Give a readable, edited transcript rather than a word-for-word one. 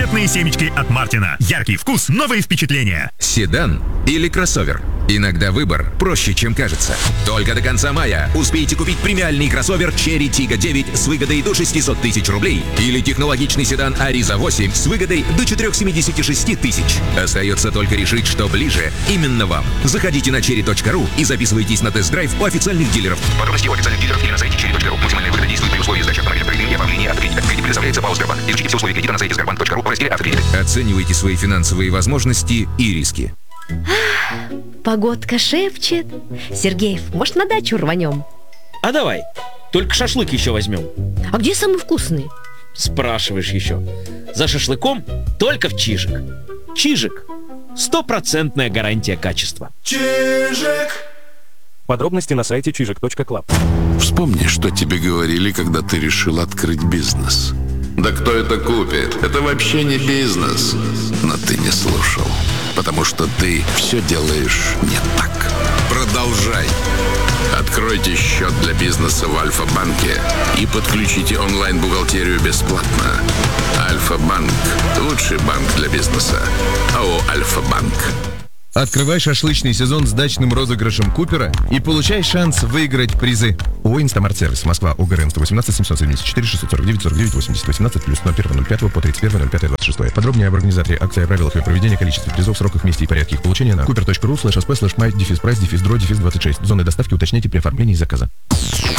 Конфетные семечки от Мартина. Яркий вкус, новые впечатления. Седан или кроссовер? Иногда выбор проще, чем кажется. Только до конца мая успейте купить премиальный кроссовер Cherry Tiggo 9 с выгодой до 600 тысяч рублей или технологичный седан Ariza 8 с выгодой до 476 тысяч. Остается только решить, что ближе именно вам. Заходите на cherry.ru и записывайтесь на тест-драйв у официальных дилеров. Подробности у официальных дилеров или на сайте cherry.ru. Максимальная выгода действует при условии сдачи автомобиля в кредит и оформления автокредита. Кредит предоставляется ПАО «Сбербанк». Изучите все условия кредита на сайте sberbank.ru в разделе «Автокредит». Оценивайте свои финансовые возможности и риски. Погодка шепчет. Сергеев, может, на дачу рванем? А давай, только шашлык еще возьмем. А где самый вкусный? Спрашиваешь еще. За шашлыком только в Чижик. Чижик. 100% гарантия качества. Чижик. Подробности на сайте чижик.клаб. Вспомни, что тебе говорили, когда ты решил открыть бизнес. Да кто это купит? Это вообще не бизнес. Но ты не слушал, потому что ты все делаешь не так. Продолжай. Откройте счет для бизнеса в Альфа-банке и подключите онлайн-бухгалтерию бесплатно. Альфа-банк – лучший банк для бизнеса. АО «Альфа-банк». Открывай шашлычный сезон с дачным розыгрышем Купера и получай шанс выиграть призы. ООО «Инстамарт-сервис», Москва, ОГРН 118 774 649 49 80 18 плюс 01.05 по 31.05.26. Подробнее об организаторе акции, о правилах ее проведения, количестве призов, сроках, месте и порядке их получения на cooper.ru/sp/my-price-draw-26. Зоны доставки уточняйте при оформлении заказа.